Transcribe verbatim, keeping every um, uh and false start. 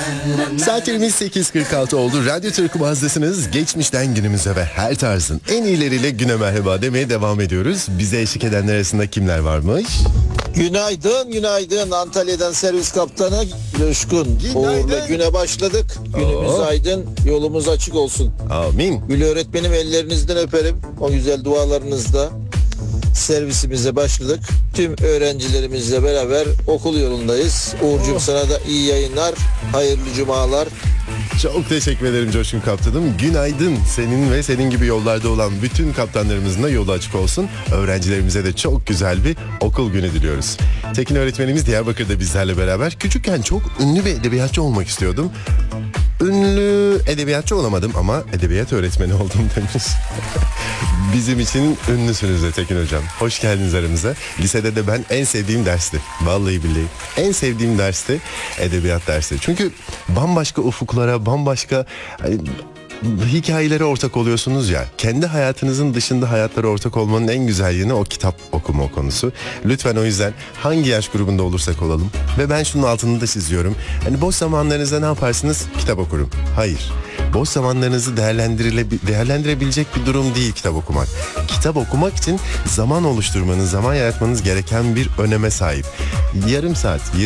Saatlerimiz sekiz kırk altı oldu. Radyo Türk Mazdasınız. Geçmişten günümüze ve her tarzın en iyileriyle güne merhaba demeye devam ediyoruz. Bize eşlik edenler arasında kimler varmış? Günaydın, günaydın. Antalya'dan servis kaptanı Coşkun. Uğur'la güne başladık. Günümüz Oo. aydın, yolumuz açık olsun. Amin. Gül öğretmenim, ellerinizden öperim. O güzel dualarınızla servisimize başladık. Tüm öğrencilerimizle beraber okul yolundayız. Uğur'cum, Oh. sana da iyi yayınlar, hayırlı cumalar. Çok teşekkür ederim Coşkun Kaptanım. Günaydın. Senin ve senin gibi yollarda olan bütün kaptanlarımızın da yolu açık olsun. Öğrencilerimize de çok güzel bir okul günü diliyoruz. Tekin öğretmenimiz Diyarbakır'da bizlerle beraber. Küçükken çok ünlü bir edebiyatçı olmak istiyordum. Ünlü edebiyatçı olamadım ama edebiyat öğretmeni oldum demiş. Bizim için ünlüsünüz de Tekin Hocam. Hoş geldiniz aramıza. Lisede de ben en sevdiğim dersti. Vallahi billahi. En sevdiğim dersti edebiyat dersi. Çünkü bambaşka ufuklara, bambaşka hani, hikayelere ortak oluyorsunuz ya. Kendi hayatınızın dışında hayatlara ortak olmanın en güzel yanı o kitap okuma konusu. Lütfen o yüzden hangi yaş grubunda olursak olalım. Ve ben şunun altını da çiziyorum. Hani boş zamanlarınızda ne yaparsınız? Kitap okurum. Hayır. Boş zamanlarınızı değerlendirile- değerlendirebilecek bir durum değil kitap okumak. Kitap okumak için zaman oluşturmanız, zaman yaratmanız gereken bir öneme sahip. Yarım saat,